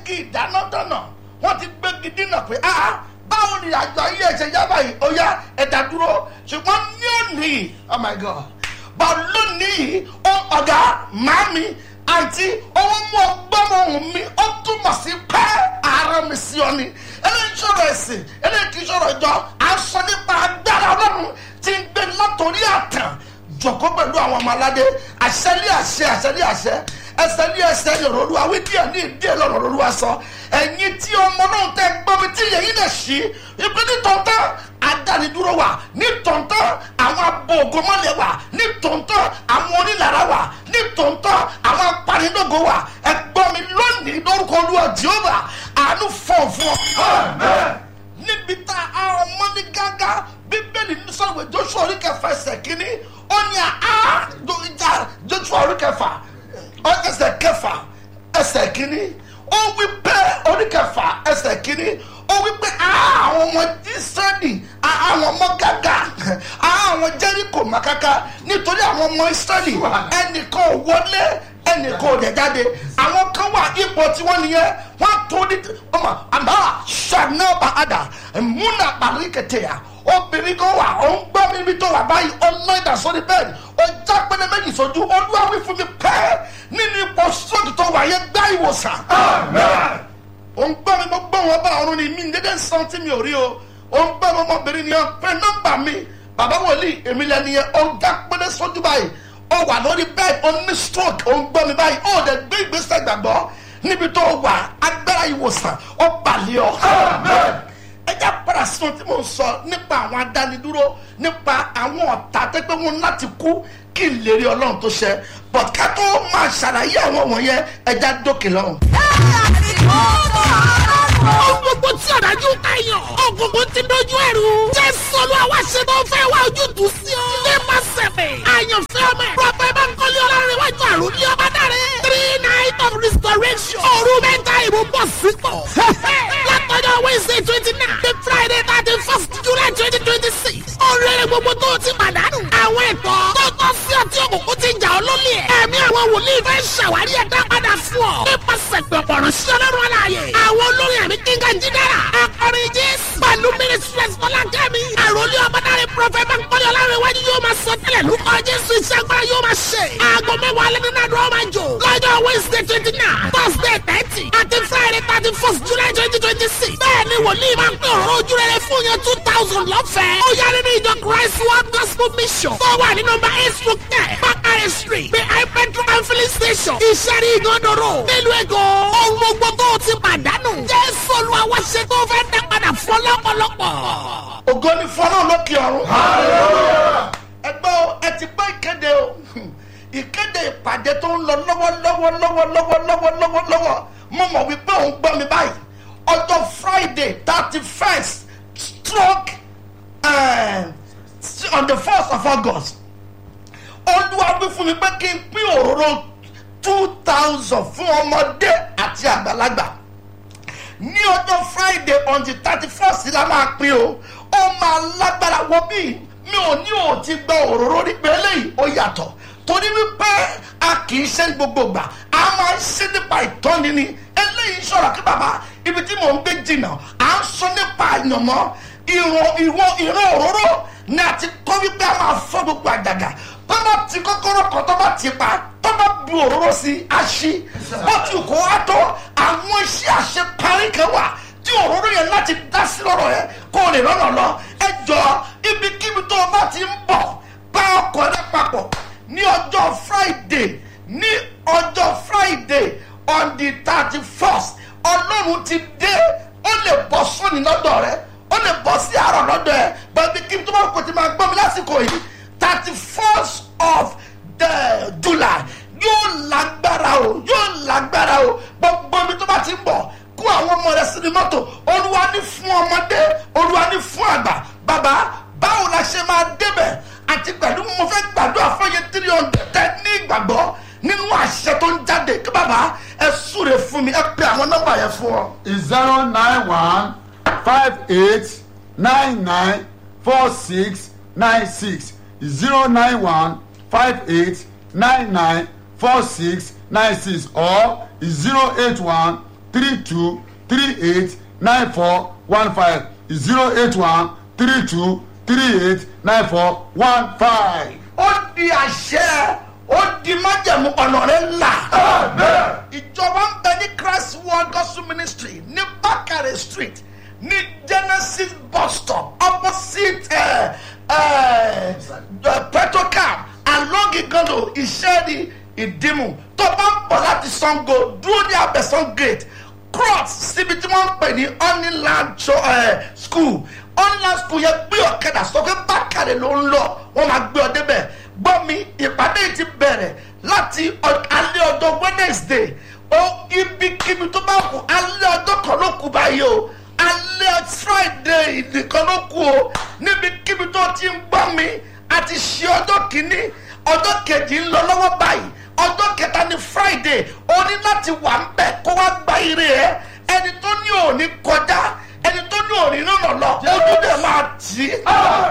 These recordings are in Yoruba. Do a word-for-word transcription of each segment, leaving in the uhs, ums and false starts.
gbégi ìdáná dáná wọ́n ti gbégi dínà pé ah báwo ni àjọ ayé ẹ̀ṣẹ̀ yá báyìí ó yá ẹ̀dá dúró ṣùgbọ́n ní òní oh my god but lónìí ó ọ̀gá màmí àǹtí owó mú ọgbọ́n ohun mi ó túmọ̀ sí pẹ́ ara mi sí ọ ni eléyìí sọ̀rọ̀ ẹ̀sìn eléyìí kì í sọ̀rọ̀ ìjọ aṣọ nípa agbára ọlọ́run tí ń gbé látòrí àtàn jọ̀kọ́ pẹ̀lú àwọn ọmọ aládé àṣẹlé àṣẹ àṣẹlé àṣẹ ẹsẹ̀lé ẹsẹ̀ yọ̀rọ̀ olúwa wí díẹ̀ ní ìdíẹ̀ lọ́rọ̀ olúwa sọ ẹ̀yin tí ọmọ náà tẹ́ gbọ́ mi tí yẹ̀yìn lè ṣí ibi ní tọ̀ntàn adánidúró wà ní tọ̀ntàn àwọn abo ògomọ́lẹ̀ wà ní tọ̀ntàn àwọn onílára wà ní tọ̀ntàn àwọn apanilógo wà ẹ gbọ́ mi lónìí lórúkọ olúwa jehova àánú fọ̀ọ̀fọ̀ níbi tá a ọmọ ní gágá bíbélì ní sọ̀rọ̀ joshua orí kẹfà ẹsẹ̀ kínní ó ní a joshua orí kẹfà ẹsẹ̀ kẹfà ẹsẹ̀ kínní ó wí pé orí kẹfà ẹsẹ̀ kínní ó wí pé àwọn ọmọ israẹli àwọn ọmọ gàgà àwọn jẹ́ríkò màkàkà nítorí àwọn ọmọ israẹli ẹnìkan ò wọlé ẹnìkan ò dẹ̀ jáde àwọn kan wà ipò tí wọ́n nìyẹn wọ́n tó ní ọmọ àmà ṣàná bàdà múnà pàríkẹtẹ̀yà obìnrin kan wà ó ń gbọ́ mi níbi tó wà báyìí ọlọ́ ìdásọ́ni bẹ́ẹ̀ ni ó já pẹ́lẹ́ méjì sójú olúwa wí fún mi pẹ́ nínú ipò sóòtù tó wà yẹn gbá ìwòsàn. ó ń gbọ́ mi mo gbọ́ wọn bá ọ̀run ni mi dédé sàn tí mi ò rí o ó ń gbọ́ mi ọmọbìnrin yẹn pé nọ́mbà mi bàbá wòlíì èmi lẹ́ni yẹn ó já pẹ́lẹ́ sójú báyìí ó wà lórí bẹ́ẹ̀ ó ní stroke ó ń gbọ́ mi báyìí ó dẹ̀ gbé ìgbésẹ̀ gbàgbọ́ níbi tó wà agbára ìwòsàn ó balẹ̀ ọ́. ẹjá padà sí ohun tí mo ń sọ nípa àwọn adánidúró nípa àwọn ọ̀tá tẹ́gbẹ́ wọn láti kú kí n lè rí ọlọ́run tó ṣẹ but ká tó máa ṣàlàyé àwọn wọ̀nyẹn ẹjá dókè lọ́hùn. ohun gbogbo tí ọ̀dájú káyàn ògùnkùn ti dojú ẹ̀rù jésù olúwa ṣe tó fẹ́ wá ojútùú sí ọ. nípa sẹ̀fẹ̀ àyànfẹ́ ọmọ ẹ̀ prọfẹ̀ Bánkọ́lé Ọlárẹ̀wájú àrùn ní ọba dáre three night of restoration òru mẹ́ta ìbò bọ̀ sípò. látọjọ́ wednesday twenty nine the friday thirty first july twenty twenty six ọ̀rẹ́rẹ́ gbogbo tó ti pàdánù àwọn ẹ̀tọ́ tó tọ́ sí ọtí òkùnkùn ti jà ọ́ lólè ẹ̀mí àwọn wòlíì fẹ́ ṣàwárí ẹ̀dá padà fún ọ nípasẹ̀ pẹ̀pọ̀ ránṣẹ́ ọlọ́run aláàyè àwọn olórin àmì kíngà jídára akọrin jésù pẹ̀lú ministries fọlákẹ́mi àròlé ọmọdáre prọfẹ̀ Bánkọ́lé Ọlárẹ̀wájú yóò máa sọ tẹ́lẹ̀ lórúkọ jésù iṣẹ́ agbára yóò máa ṣe aago mẹ́wàá alẹ́ nínú àdúrà máa jò lọ́jọ́ wednesday twenty nine thursday thirty àti friday thirty first july twenty twenty six bẹ́ẹ̀ ni wòlíì máa ń pè ọ̀rọ̀ ojú rere fún yẹn two thousand lọ́fẹ̀ẹ́ ó yá nínú ìjọ christ world gospel mission tó wà ní nọ́mbà eight through ten bakare street behind petrol and filling station ìṣẹ́rí ìgànnàró nílùú èkó ohun gbogbo tó ti pàdánù jésù olúwa wá ṣe tó fẹ́ dá padà fún lọ́pọ̀lọpọ̀. ògo ni fọlọ́ lókè ọ̀run. ẹgbẹ́ o ẹ ti gbọ́ ìkéde o ìkéde ìpàdé tó ń lọ lọ́wọ́lọ́wọ́ lọ́wọ́lọ́wọ́ lọ́wọ́lọ́wọ́ lọ́wọ́ mo mọ̀ wípé òun gbọ́ mi báyìí ọjọ́ friday thirty first stroke uh, on the first of august olúwa wí fún mi pé kí n pín òróró two thousand fún ọmọdé àti àgbàlagbà ní ọjọ́ friday on the thirty first la máa pín o ó máa lágbára wọ bí mi ò ní ò ti gba òróró rí pé eléyìí ó yàtọ̀ torí wípé a kì í ṣe gbogbo gbà a máa ń ṣe nípa ìtọ́ni ni eléyìí sọ̀rọ̀ kí bàbá ibi tí mò ń gbé jìnnà à ń sọ nípa àyànmọ́ ìwọ̀n ìwọ̀n ìran òróró ni a ti kọ́ wípé a máa fọ́ gbogbo àjàgà tó bá ti kọ́kọ́rọ́ kan tó bá ti pa tó bá bu òróró sí aṣí ó ti kó wá tó àwọn iṣẹ́ àṣeparí kan wà tí òróró yẹn láti dá sí lọ́rọ̀ yẹn kó o lè rọ́nà lọ ẹ jọ ibikíbi tó o bá ti ń bọ̀ bá ọkọ̀ rẹ papọ̀ ní ọjọ́ friday ní ọjọ́ friday on the thirty first ọlọ́run ti dé ó lè bọ́ sóni lọ́dọ̀ rẹ ó lè bọ́ sí àárọ̀ lọ́dọ̀ ẹ bẹ́ẹ̀ ibikíbi tó bá kò ti máa gbọ́ mi lásìkò yìí thirty first of the july yóò lágbára o yóò lágbára o gbogbo mi tó bá ti ń bọ̀ kó àwọn ọmọ rẹ sínú mọ́tò olúwa ní fún ọmọdé olúwa ní fún àgbà bàbá báwo la ṣe máa débẹ̀ àti pẹ̀lú mo fẹ́ gbàdúrà fọyẹ three hundred tẹ ní ìgbàgbọ́ nínú àṣẹ tó ń jáde kí bàbá ẹ súre fún mi ẹ pe àwọn nọ́mbà yẹn fún ọ. zero nine one five eight nine nine four six nine six zero nine one five eight nine nine four six nine six or zero eight one three two three eight nine four one five zero eight one three two three eight nine four one five. ó di àṣẹ ó di májẹ̀mú ọ̀nà rẹ̀ là. ìjọba ń bẹ ní Christ World Gospel Ministry ní Bakare Street ní Genesis bus stop opposite uh, uh, uh, Petrocam along Igando Ìṣẹ́ni Ìdìmú. tó bá ń bọ̀ láti Sango dúró ní Abẹ́sán gate cross síbi tí wọ́n ń pè ní Honeyland school Honeyland school yẹn gbé ọ̀kadà sọ pé Bákàrẹ̀ ló ń lọ wọ́n máa gbé ọ débẹ̀. gbọ́ mi ìpàdé yìí ti bẹ̀rẹ̀ láti alẹ́ ọjọ́ Wednesday ó ibikíbi tó bá kù alẹ́ ọjọ́ kan ló kù báyìí o alẹ́ Friday nìkan ló kù o níbikíbi tó ti ń gbọ́ mi àti ṣe ọjọ́ kìíní ọjọ́ kejì ń lọ lọ́wọ́ báyìí ọjọ́ kẹta ni Friday ó ní láti wà ń bẹ̀ kó wá gba ire ẹ ẹni tó ní òní kọjá ẹni tó ní òní náà lọ ojú dẹ̀ máa tì í.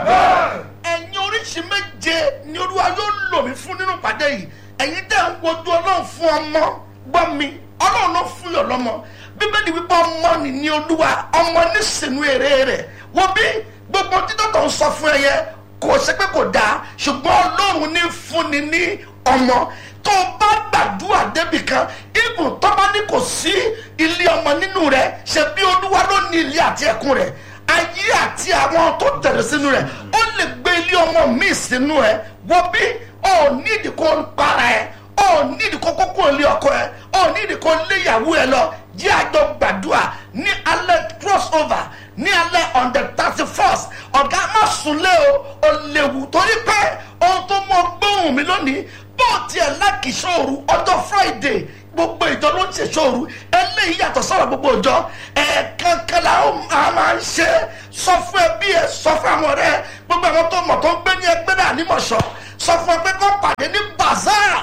ẹ̀yin oríṣi méje ni Olúwa yóò lò mí fún nínú ìpàdé yìí ẹ̀yin tẹ̀ ń wojú Ọlọ́run fún ọmọ gbọ́ mi Ọlọ́run ló fún yọ̀ lọ́mọ Bíbélì wípé ọmọ ni ní Olúwa ọmọ nísìnyí èrè rẹ̀ wo bí gbogbo títọ́ tó ń sọ fún ẹ yẹ kò ṣe pé kò dáa ṣùgbọ́n Ọlọ́run ní fúnni ní ọmọ tó bá gbàdúrà débì kan ibùn tó bá ní kò sí ilé ọmọ nínú rẹ̀ ṣe bí Olúwa ló ní ilé àti ẹ̀kún rẹ̀ ayé àti àwọn tó tẹ̀lé sínú rẹ̀ ó lè gbé ilé ọmọ míì sínú ẹ̀ wọ́n bí ó nídìí kó ń para ẹ̀ ó nídìí kó kókó ilé ọkọ ẹ̀ ó nídìí kó lé ìyàwó ẹ̀ lọ jẹ́ àjọ gbàdúrà ní alẹ́ crossover ní alẹ́ on the thirty first ọ̀gá má súnlé o ò léwu torí pé ohun tó mọ gbóhùn mi lónìí bó tiẹ̀ lákì ṣòru ọjọ́ Friday gbogbo ìjọ ló ń ṣe ṣòru eléyìí yàtọ̀ sọ̀rọ̀ gbogbo ìjọ ẹ̀ẹ̀kankan la ó máa ń ṣe sọ fún ẹbí ẹ sọ fún àwọn ọ̀rẹ́ gbogbo àwọn tó mọ̀ tó ń gbé ní ẹgbẹ́ náà ní Mọ̀ṣọ́ sọ fún ẹgbẹ́ kó pàdé ní bazaar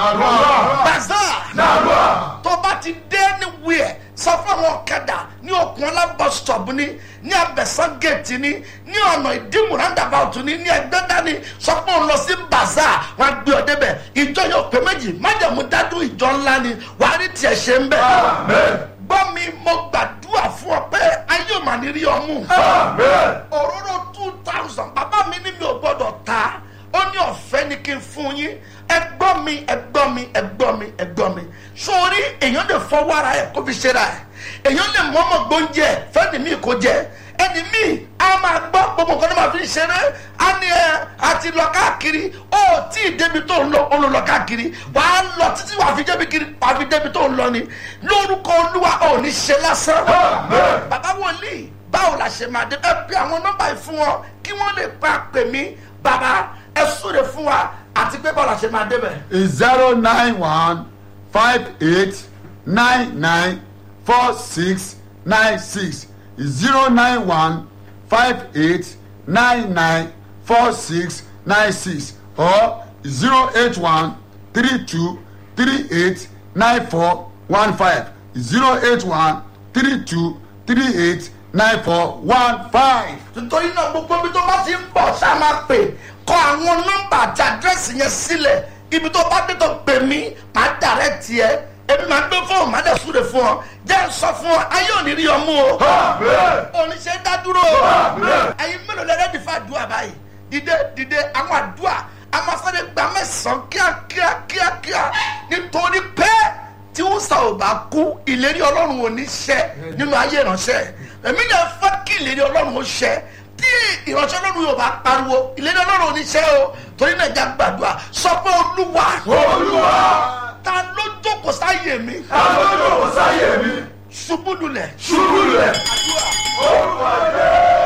bazaar tó bá ti dé anywhere sọ fún àwọn ọ̀kadà ní Òkúnọlá bus stop ní ní Abẹ́sán gate ní ní ọ̀nà Ìdìmú roundabout ní ní ẹgbẹ́ dání sọ fún òun lọ sí bazaar wọn gbé ọ débẹ̀ ìjọ yóò pé méjì májàmú dádú ìjọ ńlá ni wàá rí tiẹ̀ ṣe ń bẹ̀. gbọ́ mi mo gbàdúrà fún ọ pé ayé ò mà ní rí ọmú. òróró two thousand bàbá mi ní mi ò gbọ́dọ̀ ta ó ní ọ̀fẹ́ ni kí n fún yín ẹ gbọ́ mi ẹ gbọ́ mi ẹ gbọ́ mi ẹ gbọ́ mi sórí èèyàn lè fọwọ́ ara ẹ̀ kó fi ṣe ra ẹ̀ èèyàn lè mọ́mọ́ gbóúnjẹ fẹ́ni míì kó jẹ ẹni míì á máa gbọ́ gbogbo nǹkan tó máa fi ṣeré á ní ẹ àti lọ káàkiri ó tí ì débi tó ń lọ ó lọ káàkiri wàá lọ títí wàá fi débi kiri wàá fi débi tó ń lọ ni lórúkọ Olúwa ò ní ṣe lásán. bàbá wòlíì báwo la ṣe máa dé ẹ bí àwọn nọ́mbà yìí fún wọn kí wọ́n lè pa pè mí bàbá ẹ súre fún wa àti pé báwo la ṣe máa débẹ̀. zero nine one five eight nine nine four six nine six zero nine one five eight nine nine four six nine six or zero eight one three two three eight nine four one five zero eight one three two three eight nine four one five. nítorí náà gbogbo ibi tó bá ti ń bọ̀ ṣá máa pè kọ àwọn nọ́mbà àti àdírẹ́sì yẹn sílẹ̀ ibi tó bá dé tó pè mí máa dàrẹ́ tiẹ̀ èmi máa gbé fóònù máa dẹ̀ súre fún ọ jẹ́ sọ fún ọ ayé ò ní rí ọmú o oníṣẹ́ dádúró o ẹ̀yin mélòó lẹ́rẹ́ dì fún àdúrà báyìí dìde dìde àwọn àdúrà amásáré gba mẹ́sàn-án kíákíá kíákíá nítorí pé tí ó sà ò bá kú ìlérí Ọlọ́run ò ní ṣẹ nínú ayé ìránṣẹ́ èmi náà fẹ́ kí ìlérí Ọlọ́run ó ṣẹ tí ìránṣẹ́ Ọlọ́run yóò bá pariwo ìlérí Ọlọ́run ò ní ṣẹ o torí náà já gbàdúrà sọ pé Olúwa Olúwa ta ló jókòó sáyé mi ta ló jókòó sáyé mi ṣubú lulẹ̀ ṣubú lulẹ̀ Olúwa jẹ́.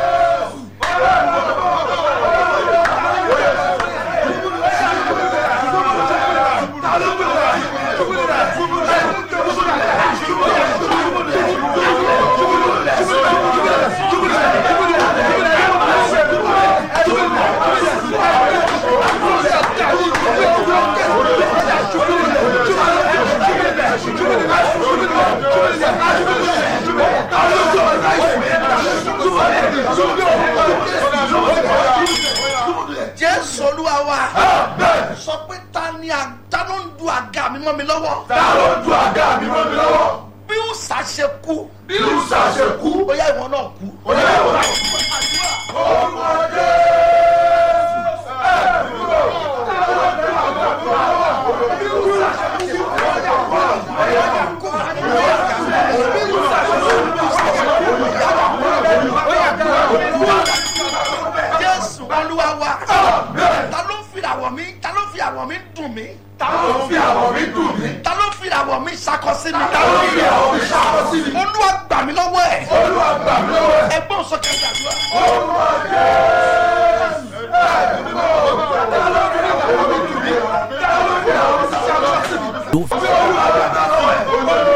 Jésù Olúwa wa sọ pé ta ni ta ló ń du àga mi mọ́ mi lọ́wọ́. ta ló ń du àga mi mọ́ mi lọ́wọ́. bí ó kú. bí usa ṣe kú. ó yá ìwọ náà kú. ó yá ìwọ náà kú. orúkọ jésù. Jésù Olúwa wa. ta ló fi àwọ̀ mi ta ló fi àwọ̀ mi dùn mí. ta ló fi àwọ̀ mi dùn mí. ta ló fi àwọ̀ mi ṣakọ sí mi. ta ló fi àwọ̀ mi ṣakọ sí mi. Olúwa gbà mí lọ́wọ́ ẹ̀. olúwa gbà mí lọ́wọ́ ẹ̀. ẹgbọ́n sọ kẹta àdúrà. orúkọ jésù. ta ló fi àwọ̀ mi dùn mí. ta ló fi àwọ̀ mi ṣakọ sí mi. olúwa gbà mí lọ́wọ́ ẹ̀. olúwa gbà mí lọ́wọ́ ẹ̀.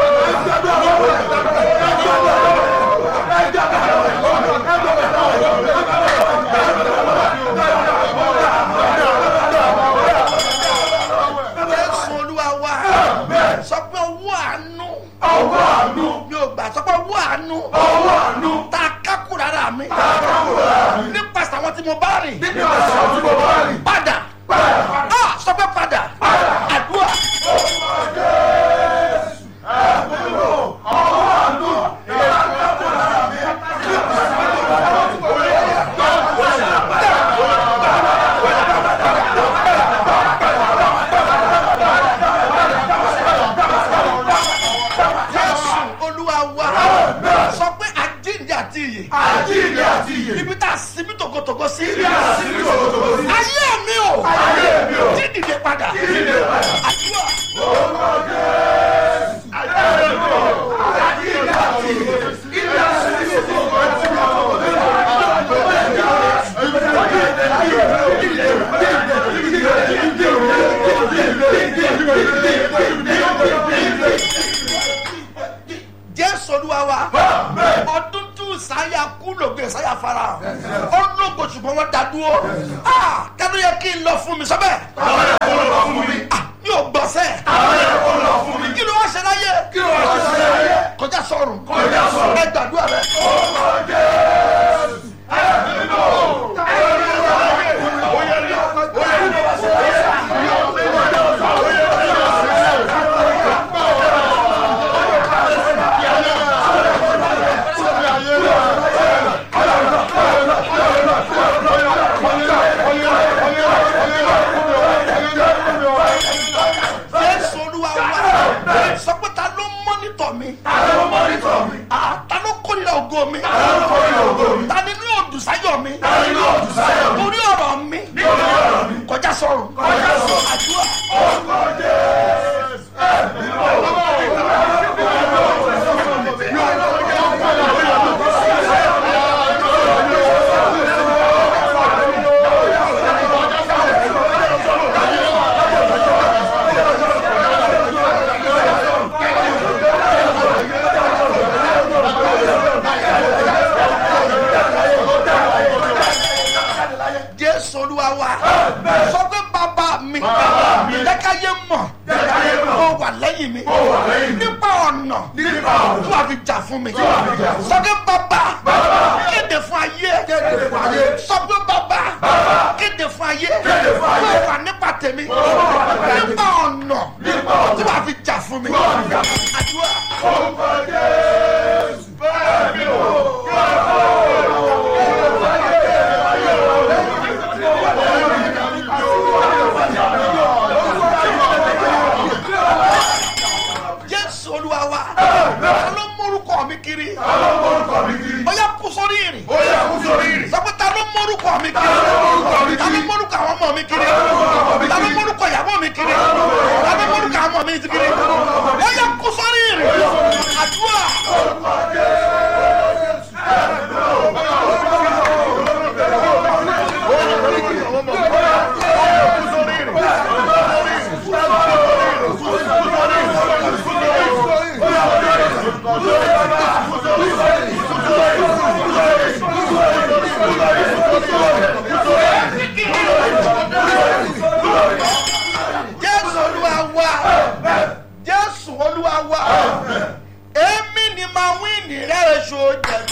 Jésù Olúwa wa. sọ pé ọwọ́ àánú. ọwọ́ àánú. mi ò gbà sọ pé ọwọ́ àánú. ọwọ́ àánú. tá a kákù rárá mi. tá a kákù rárá mi. nípasẹ̀ àwọn tí mo bá rìn. nípasẹ̀ àwọn tí mo bá rìn. padà. padà. ah sọ pé padà. padà. àdúrà. orúkọ jésù. àbúrò ọwọ́ àánú. tá a kákù rárá mi. nípasẹ̀ àwọn tí mo bá rìn. Jésù Olúwa wa. sọ pé àjíǹde àti ìyè. àjíǹde àti ìyè. ibi tá a sinmi tògótògó sí. ibi tá a sinmi tògótògó sí. ayé mi o. ayé mi o. dídìde padà. dídìde padà. àdúrà. orúkọ jésù. ayé mi o. àjíǹde àti ìyè. ibi tá a sinmi tògótògó sí. Jésù Olúwa wa. ọdún tún sáyà kú lògbé sáyà fara. ó lóko ṣùgbọ́n wọ́n dá dúró. kẹ́lú yẹ kí n lọ fún mi sọ́bẹ̀. àwọn yẹ kó lọ fún mi. mi ò gbọ́ sẹ́. àwọn yẹ kó lọ fún mi. kí ló wá ṣe láyé. kí ló wá ṣe láyé. kọjá sọ̀rùn. kọjá sọ̀rùn. ẹ gbàdúrà rẹ. orúkọ jésù. ẹ̀mí lò. Jésù Olúwa wa. sọ pé ta ló mọ́nítọ̀ mi. ta ló mọ́nítọ̀ mi. ta ló kórìíra ògo mi. ta ló kórìíra ògo mi. ta ni ní òdùsáyọ̀ mi. ta ni ní òdùsáyọ̀ mi. torí ọ̀rọ̀ mi. nítorí ọ̀rọ̀ mi. kọjá sọ̀rùn. kọjá sọ̀rùn. àdúrà. orúkọ jésù. ẹ̀mí lò. Jésù Olúwa wa. sọ pé bàbá mi. Bàbá mi. jẹ́ ká yé mọ̀. jẹ́ ká yé mọ̀. ó wà lẹ́yìn mi. ó wà lẹ́yìn mi. nípa ọ̀nà. nípa ọ̀nà. tí wàá fi jà fún mi. tí wàá fi jà fún mi. sọ pé bàbá. Bàbá. kéde fún ayé. kéde fún ayé. sọ pé bàbá. Bàbá. kéde fún ayé. Kéde fún ayé. ó wà nípa tèmi. Ó wà nípa tèmi. nípa ọ̀nà. nípa ọ̀nà. tí wàá fi jà fún mi. tí wàá fi jà fún mi. àdúrà. orúkọ jésù. ẹ̀mí lò. Jésù Olúwa wa. ta ló mórúkọ mi kiri. ta ló mórúkọ mi kiri. ó yá kú sórí ìrìn. ó yá kú sórí ìrìn. sọ pé ta ló mórúkọ mi kiri. ta ló mórúkọ mi ta ló kiri. mórúkọ àwọn ọmọ mi kiri. ta ló mórúkọ ọmọ mi ta ló kiri. mórúkọ ìyàwó mi kiri. ta ló